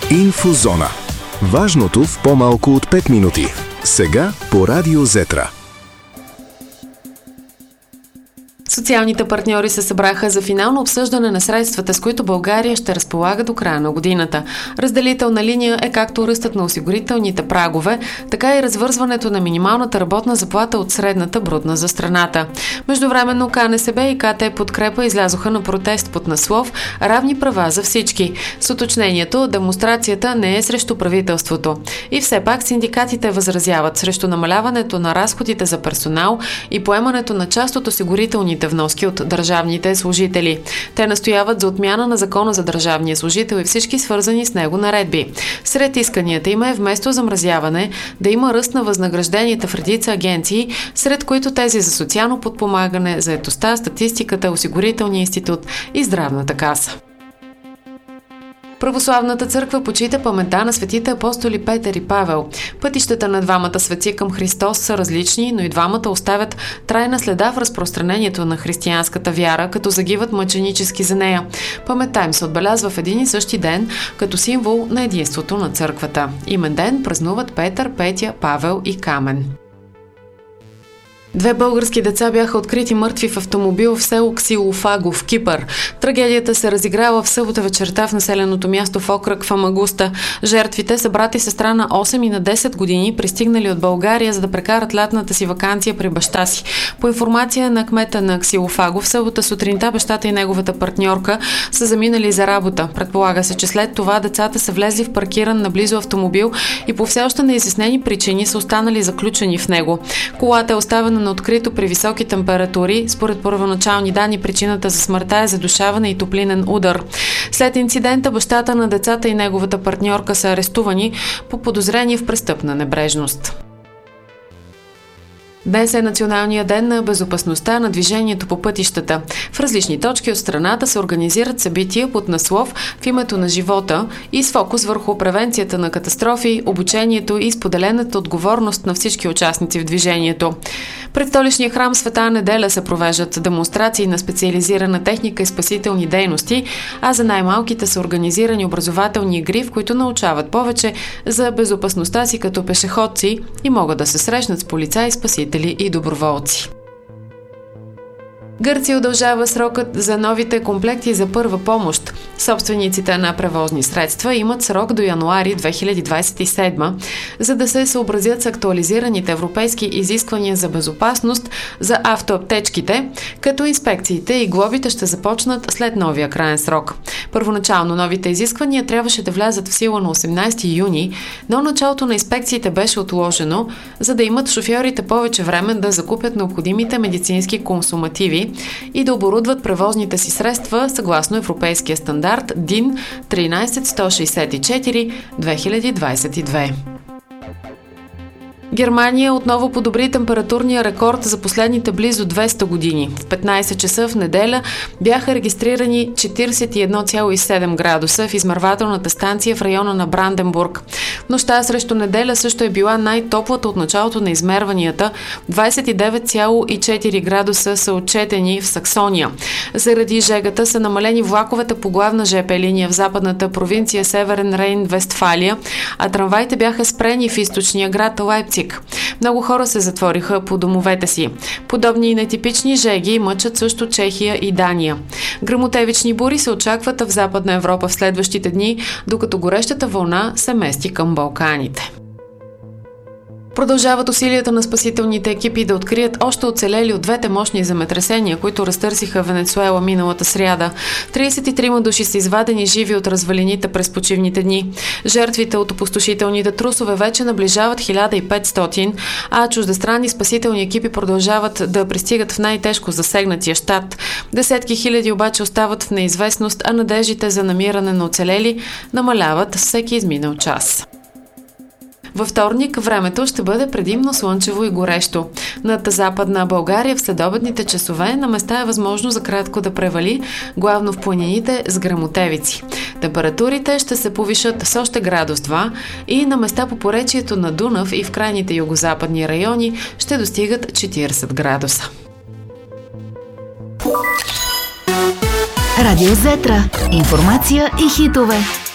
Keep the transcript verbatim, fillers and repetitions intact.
Инфозона. Важното в по-малко от пет минути. Сега по Радио Зетра. Социалните партньори се събраха за финално обсъждане на средствата, с които България ще разполага до края на годината. Разделителна линия е както ръстът на осигурителните прагове, така и развързването на минималната работна заплата от средната брутна за страната. Междувременно КНСБ и КТ Подкрепа излязоха на протест под наслов «Равни права за всички», с уточнението демонстрацията не е срещу правителството. И все пак синдикатите възразяват срещу намаляването на разходите за персонал и поемането на част от осигурителните вноски от държавните служители. Те настояват за отмяна на Закона за държавния служител и всички свързани с него наредби. Сред исканията им е вместо замразяване да има ръст на възнагражденията в редица агенции, сред които тези за социално подпомагане, заетостта, статистиката, осигурителния институт и здравната каса. Православната църква почита паметта на светите апостоли Петър и Павел. Пътищата на двамата светци към Христос са различни, но и двамата оставят трайна следа в разпространението на християнската вяра, като загиват мъченически за нея. Паметта им се отбелязва в един и същи ден, като символ на единството на църквата. Имен ден празнуват Петър, Петя, Павел и Камен. Две български деца бяха открити мъртви в автомобил в село Ксилофаго в Кипър. Трагедията се разиграла в събота вечерта в населеното място в окръг Фамагуста. Жертвите са брат и сестра на осем и на десет години, пристигнали от България, за да прекарат лятната си ваканция при баща си. По информация на кмета на Ксилофаго, в събота сутринта бащата и неговата партньорка са заминали за работа. Предполага се, че след това децата са влезли в паркиран наблизо автомобил и по все още неизяснени причини са останали заключени в него. Колата е оставена на открито при високи температури. Според първоначални данни, причината за смъртта е задушаване и топлинен удар. След инцидента бащата на децата и неговата партньорка са арестувани по подозрение в престъпна небрежност. Днес е Националният ден на безопасността на движението по пътищата. В различни точки от страната се организират събития под наслов «В името на живота» и с фокус върху превенцията на катастрофи, обучението и споделената отговорност на всички участници в движението. Пред столичния храм Света неделя се провеждат демонстрации на специализирана техника и спасителни дейности, а за най-малките са организирани образователни игри, в които научават повече за безопасността си като пешеходци и могат да се срещнат с полицаи, спасители и доброволци. Гърция удължава срокът за новите комплекти за първа помощ. Собствениците на превозни средства имат срок до януари две хиляди двадесет и седма, за да се съобразят с актуализираните европейски изисквания за безопасност за автоаптечките, като инспекциите и глобите ще започнат след новия краен срок. Първоначално новите изисквания трябваше да влязат в сила на осемнадесети юни, но началото на инспекциите беше отложено, за да имат шофьорите повече време да закупят необходимите медицински консумативи и да оборудват превозните си средства съгласно европейския стандарт ДИН тринадесет сто шестдесет и четири две хиляди двадесет и две. Германия отново подобри температурния рекорд за последните близо двеста години. В петнадесет часа в неделя бяха регистрирани четиридесет и едно цяло и седем градуса в измервателната станция в района на Бранденбург. Нощта срещу неделя също е била най-топлата от началото на измерванията. двадесет и девет цяло и четири градуса са отчетени в Саксония. Заради жегата са намалени влаковете по главна жп линия в западната провинция Северен Рейн-Вестфалия, а трамваите бяха спрени в източния град Лайпциг. Много хора се затвориха по домовете си. Подобни и нетипични жеги мъчат също Чехия и Дания. Гръмотевични бури се очакват в Западна Европа в следващите дни, докато горещата вълна се мести към Балканите. Продължават усилията на спасителните екипи да открият още оцелели от двете мощни земетресения, които разтърсиха Венецуела миналата сряда. тридесет и трима души са извадени живи от развалините през почивните дни. Жертвите от опустошителните трусове вече наближават хиляда и петстотин, а чуждестранни спасителни екипи продължават да пристигат в най-тежко засегнатия щат. Десетки хиляди обаче остават в неизвестност, а надеждите за намиране на оцелели намаляват всеки изминал час. Във вторник времето ще бъде предимно слънчево и горещо. Над Западна България в следобедните часове на места е възможно за кратко да превали, главно в планините с гръмотевици. Температурите ще се повишат с още градус два и на места по поречието на Дунав и в крайните югозападни райони ще достигат четиридесет градуса. Радио Зетра. Информация и хитове.